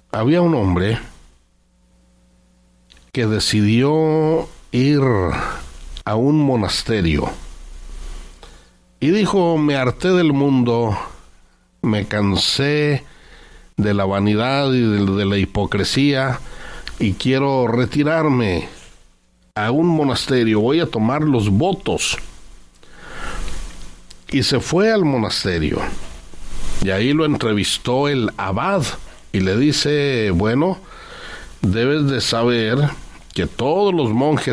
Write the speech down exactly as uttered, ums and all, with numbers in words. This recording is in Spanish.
había un hombre que decidió ir a un monasterio y dijo: me harté del mundo, me cansé de la vanidad y de, de la hipocresía y quiero retirarme a un monasterio, voy a tomar los votos. Y se fue al monasterio y ahí lo entrevistó el abad y le dice: bueno, debes de saber que todos los monjes